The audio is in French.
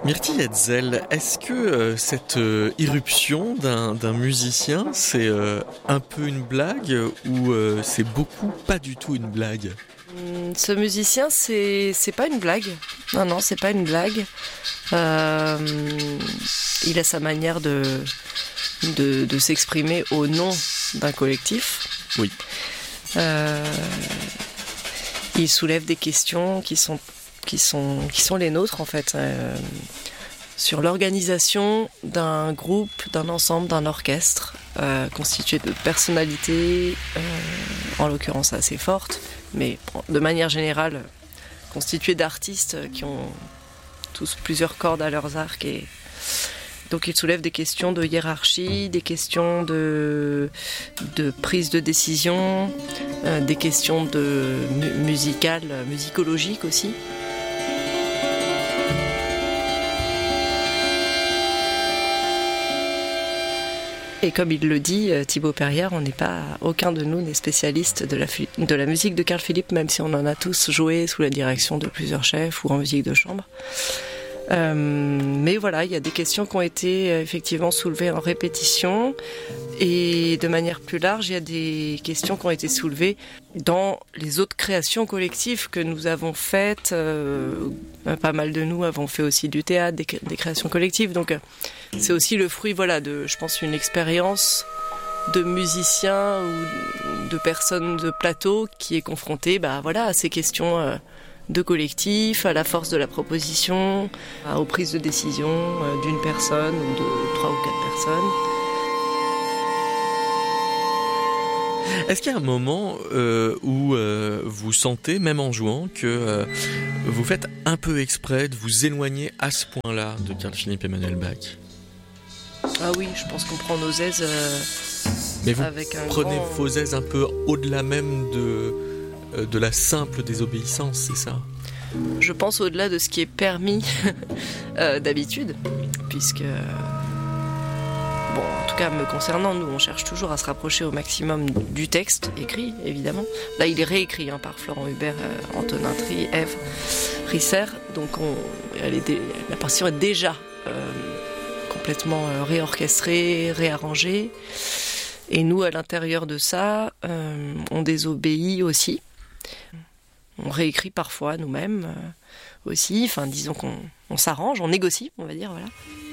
Myrtille Hetzel, est-ce que cette irruption d'un musicien, c'est un peu une blague ou c'est beaucoup pas du tout une blague ? Ce musicien, c'est pas une blague. Non, c'est pas une blague. Il a sa manière de s'exprimer au nom d'un collectif. Oui. Il soulève des questions qui sont les nôtres en fait, sur l'organisation d'un groupe, d'un ensemble, d'un orchestre constitué de personnalités, en l'occurrence assez fortes, mais de manière générale constitué d'artistes qui ont tous plusieurs cordes à leurs arcs, et donc il soulève des questions de hiérarchie, des questions de prise de décision, des questions musicologiques aussi. Et comme il le dit, Thibaut Perrière, aucun de nous n'est spécialiste de la musique de Carl Philipp, même si on en a tous joué sous la direction de plusieurs chefs ou en musique de chambre. Mais voilà, il y a des questions qui ont été effectivement soulevées en répétition, et de manière plus large, il y a des questions qui ont été soulevées dans les autres créations collectives que nous avons faites. Pas mal de nous avons fait aussi du théâtre, des créations collectives, donc c'est aussi le fruit, je pense, une expérience de musiciens ou de personnes de plateau qui est confrontée à ces questions de collectif, à la force de la proposition, aux prises de décision d'une personne ou de 3 ou 4 personnes. Est-ce qu'il y a un moment où vous sentez, même en jouant, que vous faites un peu exprès de vous éloigner à ce point-là de Carl Philipp Emanuel Bach ? Ah oui, je pense qu'on prend nos aises mais vous avec un prenez vos aises un peu au-delà même de la simple désobéissance, c'est ça ? Je pense au-delà de ce qui est permis d'habitude, puisque, en tout cas me concernant, nous on cherche toujours à se rapprocher au maximum du texte écrit, évidemment. Là il est réécrit par Florent Hubert, Antonin Tri, Ève Risser, donc la partition est déjà complètement réorchestrée, réarrangée, et nous à l'intérieur de ça, on désobéit aussi. On réécrit parfois nous-mêmes aussi, disons qu'on s'arrange, on négocie, on va dire, voilà.